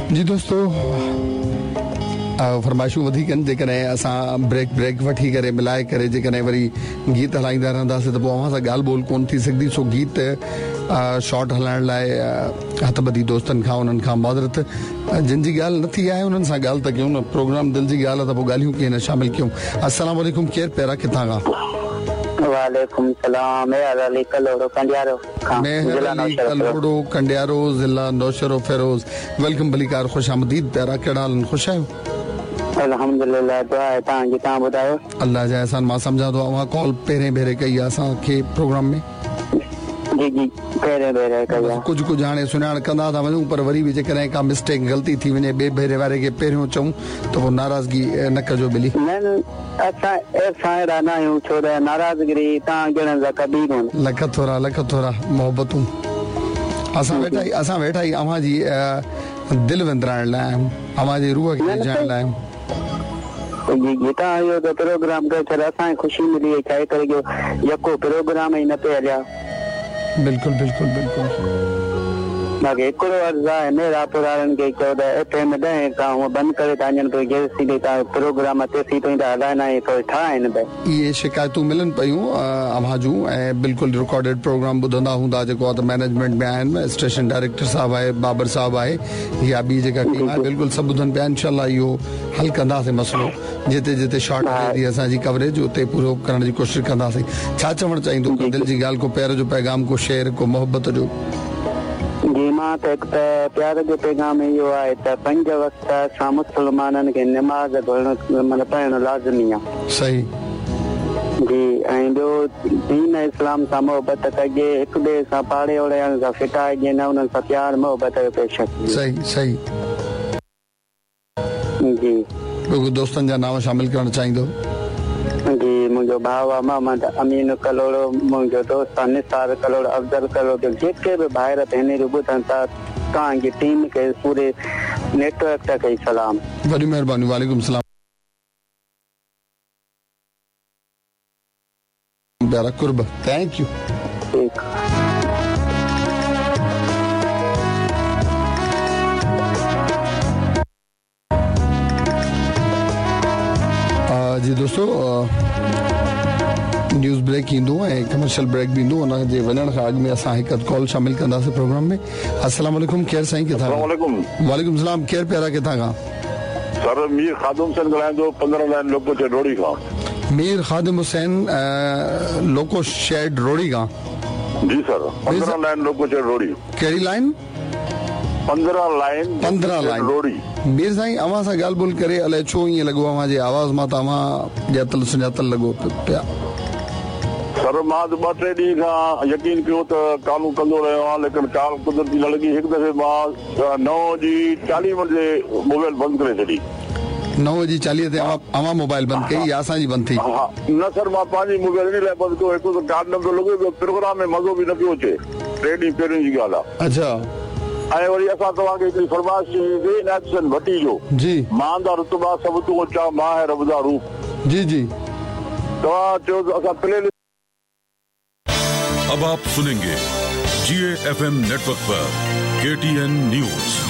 जी दोस्तों, फरमाइशूं वधीक आहिनि। जेकॾहिं असां ब्रेक वठी करे मिलाए करे जेकॾहिं वरी गीत हलाईंदा रहंदासीं त पोइ अव्हां सां ॻाल्हि ॿोल कोन थी सघंदी। सो गीत शॉर्ट हलाइण लाइ हथ ॿधी दोस्तनि खां उन्हनि खां माज़रत। जिन जी ॻाल्हि न थी आहे उन्हनि सां ॻाल्हि त कयूं न। प्रोग्राम दिलि जी ॻाल्हि आहे त पोइ ॻाल्हियूं कीअं न शामिल कयूं। अस्सलाम वालेकुम, केरु पहिरां किथां खां? वालेकुम सलाम। मेहर अली कलोड़ो कंडियारो ज़िला नौशरो फेरोज। वेलकम भलीकार, खुश आमदीद। पहिरां कहिड़ा हाल? ख़ुश आहियो? अल्हम्दुलिल्लाह, दुआ आहे तव्हांजी। तव्हां ॿुधायो? अल्लाह जा एहसान। मां सम्झां थो अव्हां कॉल पहिरें भेरे कई आहे असांखे प्रोग्राम में। जी पहिरें भेरे कई आहे। कुझु हाणे सुञाण कंदा था वञूं, पर वरी बि जेकॾहिं का मिस्टेक ग़लती थी वञे ॿिए भेरे वारे खे पहिरियों चऊं त पोइ नाराज़गी न कजो बिली। न असां अहिड़ा न आहियूं, छो त नाराज़गी तव्हां ॼणनि जा कॾहिं कोन। लख थोरा मोहबतूं। असां वेठा ई अव्हां जी दिलि विंदराइण लाइ आहियूं, अव्हां जी रूह खे विझाइण लाइ आहियूं। जी तव्हां इहो त प्रोग्राम करे छॾियो, असांखे ख़ुशी मिली छा करे यको प्रोग्राम ई न पे हलिया। बिल्कुलु बाक़ी हिकिड़ो अर्ज़ु आहे मेरा पुराणनि खे चयो त FM 10 खां हूअं बंदि करे था वञनि पियो, जेसीं तव्हां प्रोग्राम तेसीं ताईं था हलाइणा ठाहिनि पिया। इहे शिकायतूं मिलनि पियूं अव्हां जूं, ऐं बिल्कुलु रिकॉर्डेड प्रोग्राम ॿुधंदा हूंदा जेको आहे त मैनेजमेंट में आहिनि, स्टेशन डायरेक्टर साहब आहे, बाबर साहब आहे, या ॿी जेका टीम आहे, बिल्कुलु सभु ॿुधनि पिया। इंशाल्लाह इहो हल कंदासीं मसइलो। जिते शॉर्ट थी असांजी कवरेज उते पूरो करण जी कोशिशि कंदासीं। छा चवणु चाहींदो? को दिलि जी ॻाल्हि, को प्यार जो पैगाम, को शेर, को मोहबत जो? जी मां त हिकु त प्यार जो पैगाम इहो आहे त 5 वक़्त असां मुस्लमाननि खे नमाज़ पढ़णु लाज़मी आहे। सही जी। ऐं ॿियो दीन इस्लाम सां मोहबत कजे, हिक ॿिए सां पाड़े ओड़े सां फिटाइजे, न उन्हनि सां प्यार मोहबत जो पेश कजे। सही जी। ॿियो दोस्तनि जा नाम शामिल करणु चाहींदो? जी मुंहिंजो भाउ आहे मोहम्मद अमीन कलोड़ो, मुंहिंजो दोस्त आहे निसार कलोड़ो, अफ़ज़ल कलोड़ो। जेके बि भाइर भेनरूं ॿुधनि था, तव्हांजी टीम खे पूरे नेटवर्क खे सलाम। वॾी महिरबानी। वालेकुम सलाम। प्यारा कुर्ब, थैंक यू। जी दोस्तों, न्यूज़ ब्रेक ईंदो ऐं कमर्शियल ब्रेक बि ईंदो। उन जे वञण खां अॻु में असां हिकु कॉल शामिल कंदासीं प्रोग्राम में। अस्सलाम वालेकुम, केरु साईं किथां? वालेकुम सलाम, केरु प्यारा किथां खां? सर मीर खादिम हुसैन ॻाल्हाईंदो, 15 लाइन लोको शेड रोड़ी खां। मीर खादिम हुसैन लोको शेड रोड़ी खां? जी सर, 15 लाइन लोको शेड रोड़ी। कहिड़ी लाइन? 15 लाइन रोड़ी। मीर साईं, अव्हां सां ॻाल्हि ॿोल करे अलाए छो ईअं लॻो अव्हां जी आवाज़ मां तव्हां ॼातल सुञातल लॻो पिया। सर मां त 2-3 ॾींहं खां यकीन कयो त कानून कंदो रहियो आहियां, लेकिन काल कुदरती न लॻी। हिकु दफ़े मां 9:40 ते मोबाइल बंदि करे छॾी। 9:40 ते अव्हां मोबाइल बंदि कई या असांजी बंदि थी? न सर, मां पंहिंजी मोबाइल इन लाइ बंदि कयो, हिकु त कार्ड न पियो लॻे, ॿियो प्रोग्राम में मज़ो बि न पियो अचे। 3 ॾींहं पहिरियों जी ॻाल्हि आहे। अच्छा। ऐं वरी असां तव्हांखे हिकिड़ी फरमाइश एक्शन वठी जो जी। मांदा रुतबा सभु तूं चा मां है रब दा रूप। जी तव्हां चयो असां प्ले। अब आप सुनेंगे GAFM नेटवर्क पर KTN न्यूज।